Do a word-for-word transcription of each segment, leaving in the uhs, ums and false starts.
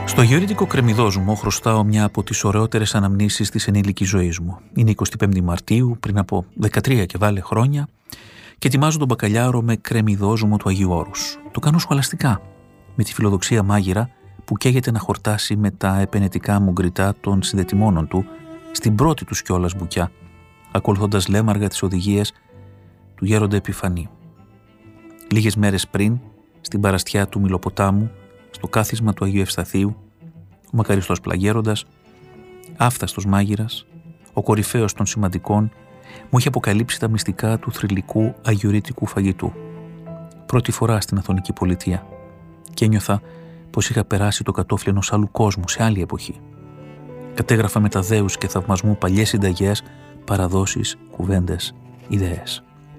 Στο αγιορείτικο κρεμμυδόζουμο χρωστάω μια από τις ωραιότερες αναμνήσεις της ενήλικης ζωής μου. Είναι εικοστή πέμπτη Μαρτίου, πριν από δεκατρία και βάλε χρόνια, και ετοιμάζω τον μπακαλιάρο με κρεμμυδόζουμο του Αγίου Όρους. Το κάνω σχολαστικά, με τη φιλοδοξία μάγειρα που καίγεται να χορτάσει με τα επενετικά μου γκριτά των συνδετημόνων του στην πρώτη τους κιόλας μπουκιά, ακολουθώντας λέμαργα τις οδηγίες του γέροντα Επιφανίου. Λίγες μέρες πριν, στην παραστιά του Μιλοποτάμου, στο κάθισμα του Αγίου Ευσταθείου, ο μακαριστός πλαγέροντας, άφθαστος μάγειρας, ο κορυφαίος των σημαντικών, μου είχε αποκαλύψει τα μυστικά του θρυλικού αγιορείτικου φαγητού. Πρώτη φορά στην Αθωνική πολιτεία, και ένιωθα πως είχα περάσει το κατόφλι ενός άλλου κόσμου σε άλλη εποχή. Κατέγραφα με τα δέους και θαυμασμού παλιές συνταγές, παραδόσεις, κουβέντες, ιδέες.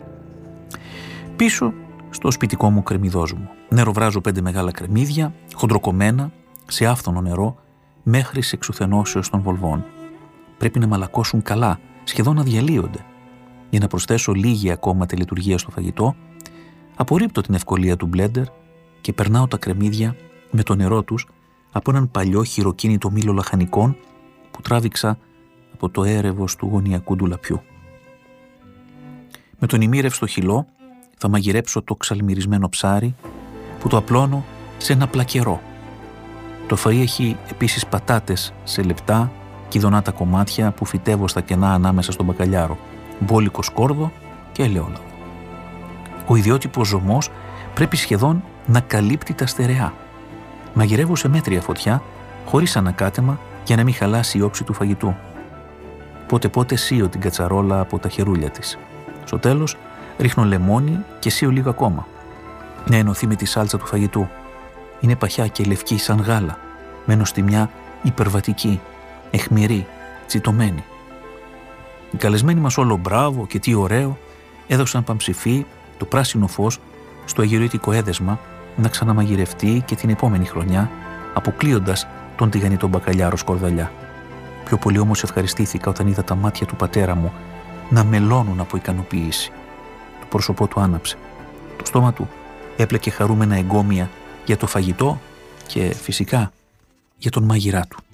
Πίσω στο σπιτικό μου κρεμμυδόζουμο νεροβράζω πέντε μεγάλα κρεμμύδια, χοντροκομμένα, σε άφθονο νερό, μέχρι σε εξουθενώσεως των βολβών. Πρέπει να μαλακώσουν καλά, σχεδόν να διαλύονται. Για να προσθέσω λίγη ακόμα τελειτουργία στο φαγητό, απορρίπτω την ευκολία του μπλέντερ και περνάω τα κρεμμύδια με το νερό τους από έναν παλιό χειροκίνητο μήλο λαχανικών που τράβηξα από το έρευος του γωνιακού ντουλαπιού. Με τον ημίρευστο χυλό θα μαγειρέψω το ξαλμυρισμένο ψάρι που το απλώνω σε ένα πλακερό. Το φαΐ έχει επίσης πατάτες σε λεπτά και ειδονάτα κομμάτια που φυτεύω στα κενά ανάμεσα στον μπακαλιάρο, μπόλικο σκόρδο και ελαιόλαδο. Ο ιδιότυπος ζωμός πρέπει σχεδόν να καλύπτει τα στερεά. Μαγειρεύω σε μέτρια φωτιά, χωρίς ανακάτεμα, για να μην χαλάσει η όψη του φαγητού. Πότε πότε σύω την κατσαρόλα από τα χερούλια της. Στο τέλος ρίχνω λεμόνι και σύω λίγο ακόμα. Να ενωθεί με τη σάλτσα του φαγητού. Είναι παχιά και λευκή σαν γάλα, με νοστιμιά υπερβατική, αιχμηρή, τσιτωμένη. Οι καλεσμένοι μας όλο μπράβο και τι ωραίο έδωσαν παμψηφί το πράσινο φως στο αγιορείτικο έδεσμα να ξαναμαγειρευτεί και την επόμενη χρονιά, αποκλείοντας τον τηγανιτό μπακαλιάρο σκορδαλιά. Πιο πολύ όμως ευχαριστήθηκα όταν είδα τα μάτια του πατέρα μου να μελώνουν από ικανοποίηση. Το πρόσωπό του άναψε. Το στόμα του έπλεκε χαρούμενα εγκόμια για το φαγητό και φυσικά για τον μάγειρά του.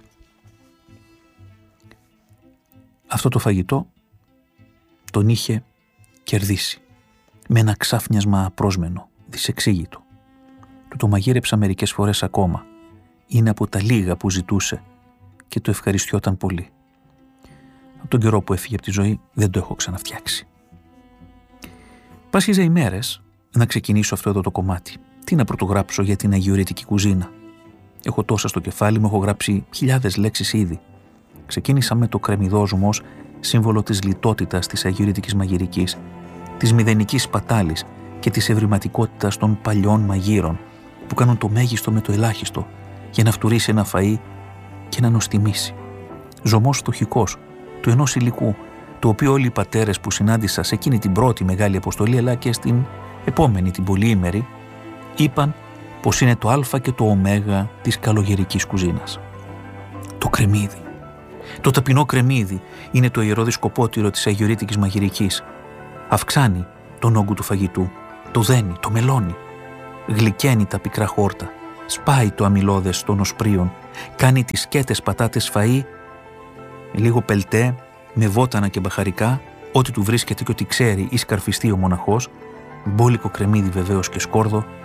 Αυτό το φαγητό τον είχε κερδίσει με ένα ξάφνιασμα απρόσμενο, δυσεξήγητο. Του το μαγείρεψα μερικές φορές ακόμα. Είναι από τα λίγα που ζητούσε και το ευχαριστιόταν πολύ. Από τον καιρό που έφυγε από τη ζωή δεν το έχω ξαναφτιάξει. Πάσχιζε ημέρες να ξεκινήσω αυτό εδώ το κομμάτι. Τι να πρωτογράψω για την αγιορείτικη κουζίνα. Έχω τόσα στο κεφάλι μου, έχω γράψει χιλιάδες λέξεις ήδη. Ξεκίνησα με το κρεμμυδόζουμο ως σύμβολο της λιτότητας της αγιορείτικης μαγειρικής, της μηδενικής σπατάλης και της ευρηματικότητας των παλιών μαγείρων που κάνουν το μέγιστο με το ελάχιστο για να φτουρήσει ένα φαΐ και να νοστιμήσει. Ζωμός φτωχικός του ενός υλικού, το οποίο όλοι οι πατέρες που συνάντησα σε εκείνη την πρώτη μεγάλη αποστολή αλλά και στην επόμενη την πολυήμερη είπαν πως είναι το α και το ω της καλογερικής κουζίνας. Το κρεμμύδι. Το ταπεινό κρεμμύδι είναι το ιερό δισκοπότηρο της αγιορείτικης μαγειρικής. Αυξάνει τον όγκο του φαγητού, το δένει, το μελώνει. Γλυκαίνει τα πικρά χόρτα, σπάει το αμυλώδες των οσπρίων, κάνει τις σκέτες πατάτες φαΐ, λίγο πελτέ, με βότανα και μπαχαρικά, ό,τι του βρίσκεται και ό,τι ξέρει ή σκαρφιστεί ο μοναχός, μπόλικο κρεμμύδι βεβαίως και σκόρδο,